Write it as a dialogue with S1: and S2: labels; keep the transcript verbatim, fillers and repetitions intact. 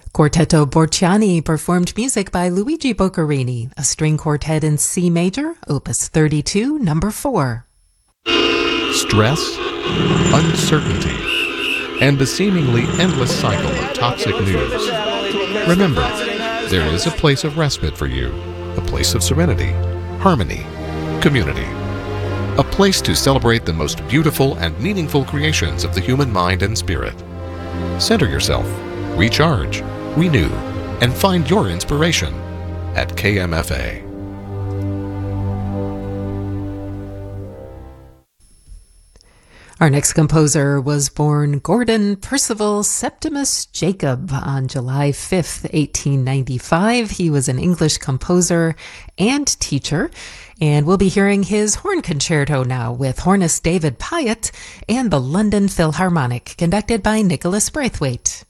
S1: Quartetto Borciani performed music by Luigi Boccherini, a string quartet in C major, opus thirty-two, number four.
S2: Stress, uncertainty, and the seemingly endless cycle of toxic news. Remember, there is a place of respite for you, a place of serenity, harmony, community. A place to celebrate the most beautiful and meaningful creations of the human mind and spirit. Center yourself, recharge, renew, and find your inspiration at K M F A.
S1: Our next composer was born Gordon Percival Septimus Jacob on July fifth, eighteen ninety-five. He was an English composer and teacher, and we'll be hearing his horn concerto now with hornist David Pyatt and the London Philharmonic, conducted by Nicholas Braithwaite.